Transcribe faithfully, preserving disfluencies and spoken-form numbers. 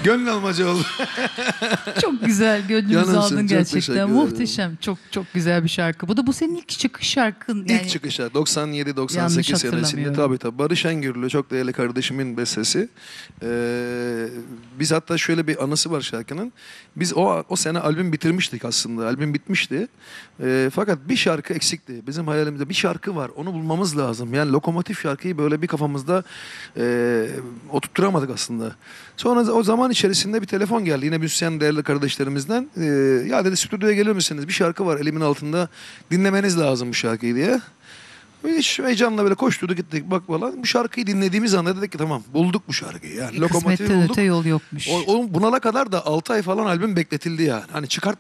Gönül almacı oldu. Çok güzel, gönlümüzü Canımsın, aldın çok teşekkür gerçekten. ederim. Muhteşem, çok çok güzel bir şarkı. Bu da bu senin ilk çıkış şarkın. Yani İlk çıkışa doksan yedi doksan Yanlış sekiz senesinde hatırlamıyorum. tabii tabii. Barış Engürlü çok değerli kardeşimin bestesi. Ee, biz hatta şöyle bir anısı var şarkının. Biz o o sene albüm bitirmiştik aslında. Albüm bitmişti. Ee, fakat bir şarkı eksikti. Bizim hayalimizde bir şarkı var. Onu bulmamız lazım. Yani lokomotif şarkıyı böyle bir kafamızda e, oturtturamadık aslında. Sonra o zaman içerisinde bir telefon geldi. Yine müzisyen değerli kardeşlerimizden. Ee, ya dedi stüdyoya gelir misiniz? Bir şarkı var elimin altında. Dinlemeniz lazım bu şarkıyı diye. Hiç heyecanla böyle koşturduk gittik bak falan. Bu şarkıyı dinlediğimiz anda dedik ki tamam bulduk bu şarkıyı. Yani lokomotifi kısmetten bulduk. öte yol yokmuş. O, o bunala kadar da altı ay falan albüm bekletildi yani. Hani çıkart